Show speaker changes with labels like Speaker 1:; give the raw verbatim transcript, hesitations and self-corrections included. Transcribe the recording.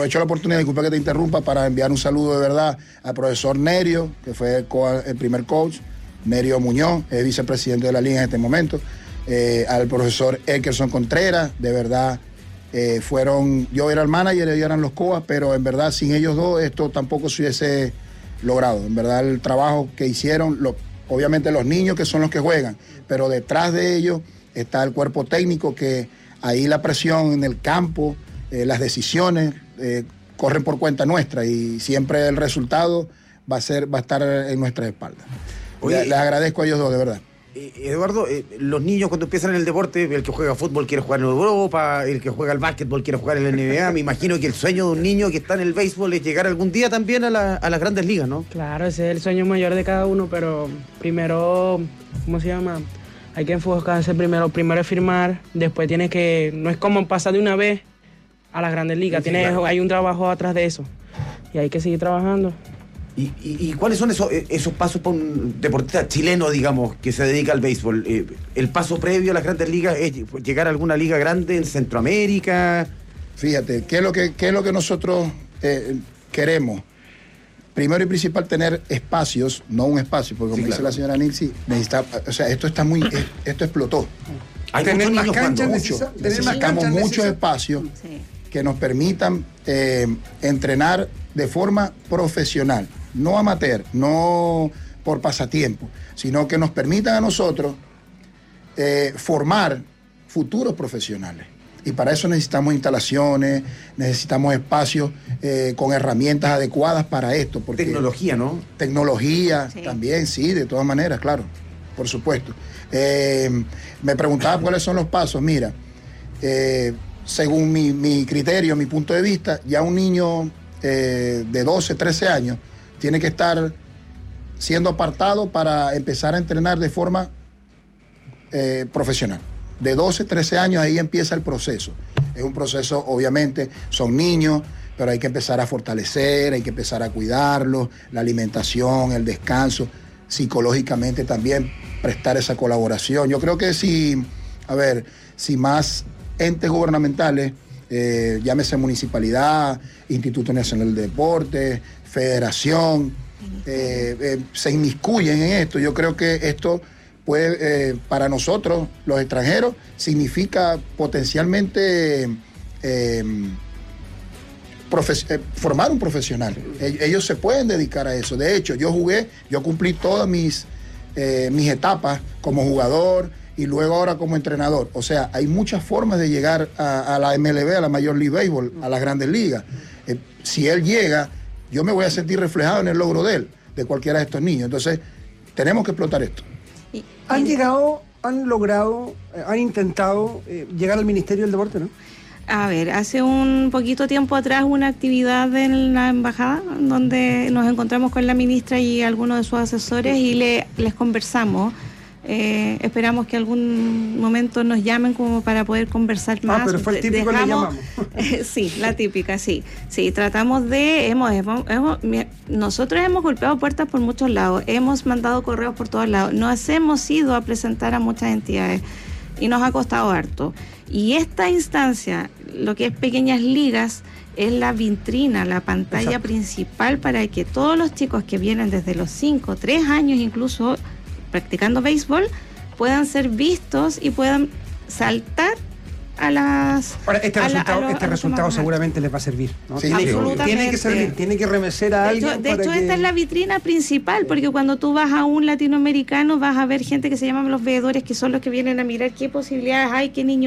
Speaker 1: aprovecho la oportunidad, disculpa que te interrumpa, para enviar un saludo de verdad al profesor Nerio, que fue el, co- el primer coach, Nerio Muñoz, es vicepresidente de la liga en este momento, eh, al profesor Eckerson Contreras, de verdad, eh, fueron, yo era el manager, ellos eran los coas, pero en verdad sin ellos dos esto tampoco se hubiese logrado. En verdad el trabajo que hicieron, lo, obviamente los niños que son los que juegan, pero detrás de ellos está el cuerpo técnico, que ahí la presión en el campo, eh, las decisiones eh, corren por cuenta nuestra y siempre el resultado va a ser, va a estar en nuestras espaldas.
Speaker 2: Oye,
Speaker 1: les, les agradezco a ellos dos, de verdad.
Speaker 2: Eh, Eduardo, eh, los niños cuando empiezan en el deporte, el que juega fútbol quiere jugar en Europa, el que juega al básquetbol quiere jugar en la N B A. Me imagino que el sueño de un niño que está en el béisbol es llegar algún día también a, la, a las grandes ligas, ¿no?
Speaker 3: Claro, ese es el sueño mayor de cada uno, pero primero, ¿cómo se llama? Hay que enfocarse primero, primero es firmar, después tienes que, no es como pasar de una vez a las grandes ligas,
Speaker 2: Sí,
Speaker 3: tienes,
Speaker 2: claro.
Speaker 3: hay un trabajo atrás de eso y hay que seguir trabajando.
Speaker 2: ¿Y, y, y cuáles son esos, esos pasos para un deportista chileno, digamos, que se dedica al béisbol? Eh, ¿El paso previo a las grandes ligas es llegar a alguna liga grande en Centroamérica?
Speaker 1: Fíjate, ¿qué es lo que, qué es lo que nosotros eh, queremos? Primero y principal, tener espacios, no un espacio, porque como
Speaker 2: Sí,
Speaker 1: dice
Speaker 2: claro.
Speaker 1: la señora Nilsi, necesita, o sea, esto está muy, eh, esto explotó.
Speaker 2: Hay
Speaker 4: Tener
Speaker 2: muchos
Speaker 4: más
Speaker 2: niños
Speaker 4: canchas,
Speaker 2: jugando.
Speaker 4: necesita-
Speaker 1: Mucho.
Speaker 4: tener más
Speaker 1: Necesitamos
Speaker 4: canchas,
Speaker 1: muchos
Speaker 4: necesita-
Speaker 1: espacios
Speaker 5: Sí.
Speaker 1: que nos permitan eh, entrenar de forma profesional, no amateur, no por pasatiempo, sino que nos permitan a nosotros eh, formar futuros profesionales. Y para eso necesitamos instalaciones, necesitamos espacios eh, con herramientas adecuadas para esto. Porque
Speaker 2: Tecnología, ¿no?
Speaker 1: Tecnología
Speaker 5: Sí.
Speaker 1: también, sí, de todas maneras, claro, por supuesto. Eh, me preguntaba cuáles son los pasos. Mira, eh, según mi, mi criterio, mi punto de vista, ya un niño eh, de doce, trece años tiene que estar siendo apartado para empezar a entrenar de forma eh, profesional. De doce, trece años ahí empieza el proceso. Es un proceso, obviamente, son niños, pero hay que empezar a fortalecer, hay que empezar a cuidarlos, la alimentación, el descanso, psicológicamente también prestar esa colaboración. Yo creo que si, a ver, si más entes gubernamentales, eh, llámese municipalidad, Instituto Nacional de Deporte, Federación, eh, eh, se inmiscuyen en esto, yo creo que esto puede, eh, para nosotros, los extranjeros, significa potencialmente eh, profe- eh, formar un profesional. E- Ellos se pueden dedicar a eso. De hecho, yo jugué, yo cumplí todas mis, eh, mis etapas como jugador y luego ahora como entrenador. O sea, hay muchas formas de llegar a, a la M L B, a la Major League Baseball, a las grandes ligas. Eh, si él llega, yo me voy a sentir reflejado en el logro de él, de cualquiera de estos niños. Entonces, tenemos que explotar esto.
Speaker 5: Y-
Speaker 4: Han
Speaker 5: y-
Speaker 4: llegado, han logrado, eh, han intentado eh, llegar al Ministerio del Deporte, ¿no?
Speaker 5: A ver, hace un poquito tiempo atrás una actividad en la embajada donde nos encontramos con la ministra y algunos de sus asesores y le, les conversamos. Eh, esperamos que algún momento nos llamen como para poder conversar más.
Speaker 4: Ah, pero fue el típico, le
Speaker 5: Dejamos-
Speaker 4: llamamos.
Speaker 5: sí, la típica, sí. Sí, tratamos de, hemos, hemos- hemos- mi- nosotros hemos golpeado puertas por muchos lados, hemos mandado correos por todos lados, nos hemos ido a presentar a muchas entidades y nos ha costado harto. Y esta instancia, lo que es Pequeñas Ligas, es la vitrina, la pantalla
Speaker 4: Exacto.
Speaker 5: principal para que todos los chicos que vienen desde los cinco, tres años incluso practicando béisbol puedan ser vistos y puedan saltar a las...
Speaker 4: Ahora, este
Speaker 5: a la-
Speaker 4: resultado,
Speaker 5: a lo-
Speaker 4: este
Speaker 5: a los
Speaker 4: resultado
Speaker 5: temas
Speaker 4: seguramente les va a servir, ¿no?
Speaker 1: Sí,
Speaker 4: tiene, que,
Speaker 5: absolutamente.
Speaker 4: tiene que servir, tiene que remecer a
Speaker 5: De
Speaker 4: alguien.
Speaker 5: hecho, de
Speaker 4: para
Speaker 5: hecho
Speaker 4: que-
Speaker 5: esta es la vitrina principal, porque cuando tú vas a un latinoamericano vas a ver gente que se llaman los veedores, que son los que vienen a mirar qué posibilidades hay, qué niños